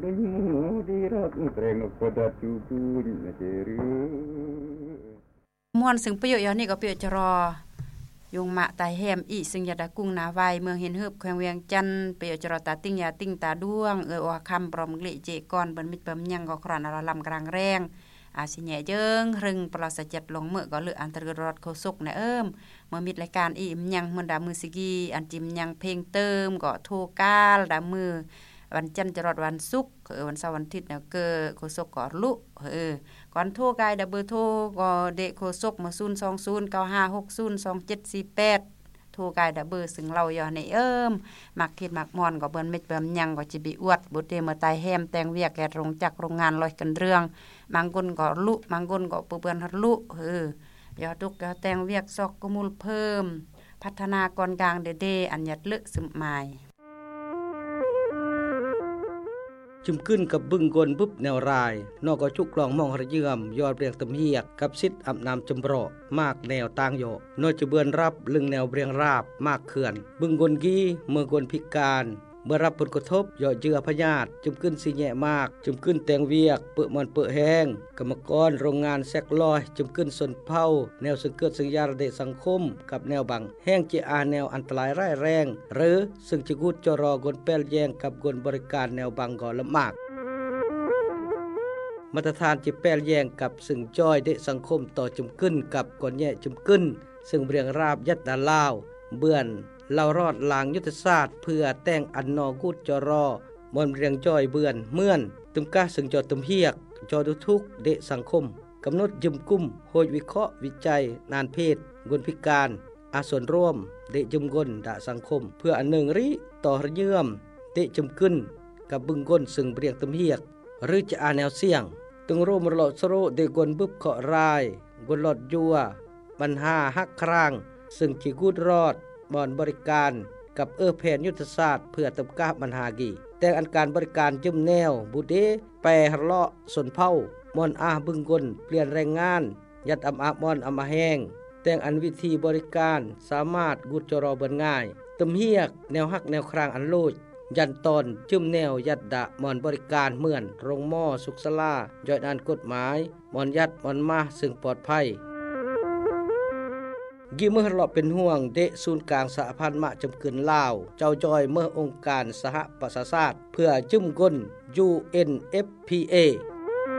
ม่วนซึ่งประโยชน์อย่างนี้ก็เปียจะรอยุงมะตายแหมอีซึ่งยาดากุ้งนาไวเมืองเห็นฮึบแขวงเวียงจันทน์เปียจะรอตาติ้งยาติ้งตาด้วงว่าคำปรอมกลิเจก่อนบันมิดเปิมยังก็ครานอลำกลางแรงอาสิแหน่เจิงรึงปราศจากลงเมื่อก็เลืออันตรรอดโคศกนะเมื่อมิดรายการอีมยังมันดามือสิกีอันจิมยังเพลงเติมก็โทกาลดามือวันจันทร์จรอดวันศุกร์วันเสาร์วันอาทิตย์เนี่ยเกอโคศกก็ลุก่อนโทรกายดับเบอร์โทรก็เดโคศกมา02095602748โทรกายดับเบอร์ซึ่งเราอยู่ในมักคิดมักมอนก็เบิ่นเม็ดเบิ่มยังก็จิบิอวดบ่เตมาตายแฮมแต่งเวียกแกโรงจักรโรงงานลอยกันเรื่องบางคนก็ลุบางคนก็เปื้อนฮัดลุยอทุกแต่งเวียกซอกกมูลเพิ่มพัฒนากรกลางเดอันยัดลึกซึมหมายจุมขึ้นกับบึงกลปุ๊บแนวรายนอกก็จุกกลองมองระเยื่อมยอดเรียงตำเฮียกกับซิดอับน้ำจำรอมากแนวต่างโยนอยจะเบือนรับลึงแนวเรียงราบมากเขื่อนบึงกลกี้เมื่อกลพิการเมื่อรับผลกระทบย่อเยื่อพยาธิจุมขึ้นสีแย่มากจุมขึ้นแตงเวียกเปื้อมันเปื้อแห้งกรรมกรโรงงานแซกลอยจุมขึ้นสนเผาแนวสังเกิดสัญญาระเดสังคมกับแนวบังแห้งเจอาแนวอันตรายร้ายแรงหรือซึ่งจะกุดจรอกลแป้ลแยงกับกลบริการแนวบังก่อละมากมาตรฐานจิแปลแยงกับซึ่งจ้อยเดสังคมต่อจุมขึ้นกับก่อนแย่จุมขึ้นซึ่งเรียงราบยัดดาลาวเบื่อนเล่ารอดลางยุทธศาสตร์เพื่อแต่งอันนอกูดจรอมอนเรียงจ้อยเบื่อนเมื่อนตุมกาซึ่งจอตุมเฮียกจอดุทุกเดสังคมกำหนดยืมกุ้มโหยวิเคราะห์วิจัยนานเพศกลพิการอาส่วนร่วมเดจุมกลดะสังคมเพื่ออันหนึ่งริต่อระเยื่อมเดจุมขึ้นกับบึงกลซึ่งเรียงตุมเฮียกหรือจะอาแนวเสี่ยงตึงโรมรอดสโรเดกวนบึบเคาะรายกวนหลอดยัวปัญหาหักครางซึ่งจีกูดรอดบ่อนบริการกับแผนยุทธศาสตร์เพื่อตบกาปัญหากีแต่อันการบริการจุ่มแนวบุเดแปรหเลาะสนเผามอนบึงกลเปลี่ยนแรงงานยัดมอนมาแห้งแต่อันวิธีบริการสามารถกุดจรอเบิ่นง่ายตำเฮียกแนวหักแนวครางอันโลดยันตอนจุ่มแนวยัดดะมอนบริการเหมือนโรงหม้อสุขศาลาย่อยอ่านกฎหมายมอนยัดมอนมาซึ่งปลอดภัยกี่เมื่อเราเป็นห่วงเดศูนย์กลางสหพันธ์มะจำกึนลาวเจ้าจอยเมื่อองค์การสหประชาชาติเพื่อจุ่มก้น UNFPA